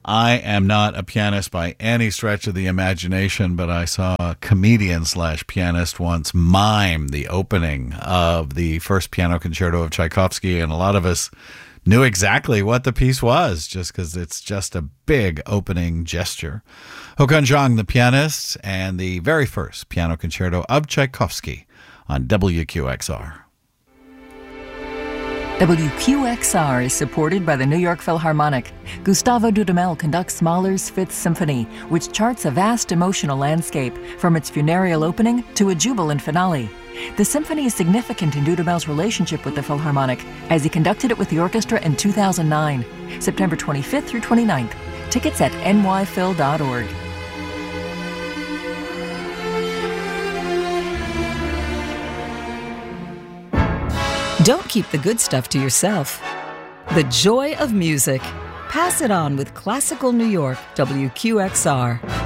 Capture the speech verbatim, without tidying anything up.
I am not a pianist by any stretch of the imagination, but I saw a comedian slash pianist once mime the opening of the first piano concerto of Tchaikovsky, and a lot of us knew exactly what the piece was just because it's just a big opening gesture. Håkan Zhang, the pianist, and the very first piano concerto of Tchaikovsky on W Q X R. W Q X R is supported by the New York Philharmonic. Gustavo Dudamel conducts Mahler's Fifth Symphony, which charts a vast emotional landscape from its funereal opening to a jubilant finale. The symphony is significant in Dudamel's relationship with the Philharmonic, as he conducted it with the orchestra in two thousand nine, September twenty-fifth through twenty-ninth. Tickets at N Y phil dot org. Don't keep the good stuff to yourself. The joy of music. Pass it on with Classical New York, W Q X R.